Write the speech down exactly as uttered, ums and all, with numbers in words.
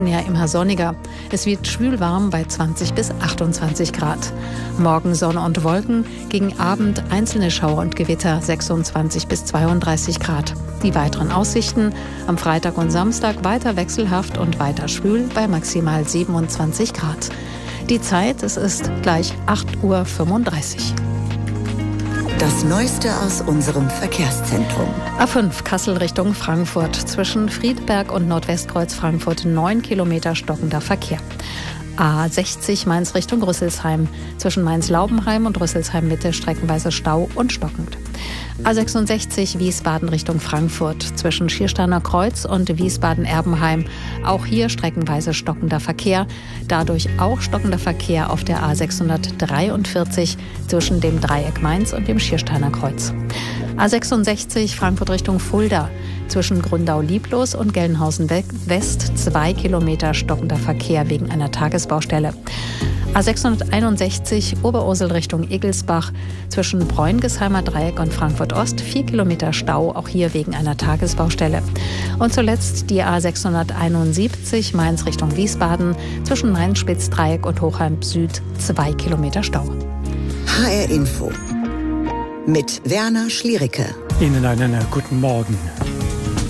Ja, immer sonniger. Es wird schwülwarm bei zwanzig bis achtundzwanzig Grad. Morgen Sonne und Wolken, gegen Abend einzelne Schauer und Gewitter, sechsundzwanzig bis zweiunddreißig Grad. Die weiteren Aussichten: am Freitag und Samstag weiter wechselhaft und weiter schwül bei maximal siebenundzwanzig Grad. Die Zeit, es ist gleich acht Uhr fünfunddreißig. Das Neueste aus unserem Verkehrszentrum. A fünf Kassel Richtung Frankfurt. Zwischen Friedberg und Nordwestkreuz Frankfurt neun Kilometer stockender Verkehr. A sechzig Mainz Richtung Rüsselsheim. Zwischen Mainz-Laubenheim und Rüsselsheim Mitte streckenweise Stau und stockend. A sechsundsechzig Wiesbaden Richtung Frankfurt. Zwischen Schiersteiner Kreuz und Wiesbaden-Erbenheim. Auch hier streckenweise stockender Verkehr. Dadurch auch stockender Verkehr auf der A sechshundertdreiundvierzig zwischen dem Dreieck Mainz und dem Schiersteiner Kreuz. A sechsundsechzig Frankfurt Richtung Fulda. Zwischen Gründau-Lieblos und Gelnhausen-West zwei Kilometer stockender Verkehr wegen einer Tagesbaustelle. A sechshunderteinundsechzig Oberursel Richtung Egelsbach. Zwischen Bräunigesheimer Dreieck und Frankfurt Ost vier Kilometer Stau, auch hier wegen einer Tagesbaustelle. Und zuletzt die A sechshunderteinundsiebzig Mainz Richtung Wiesbaden. Zwischen Mainz-Spitz-Dreieck und Hochheim Süd zwei Kilometer Stau. H R Info mit Werner Schliericke. Ihnen einen guten Morgen.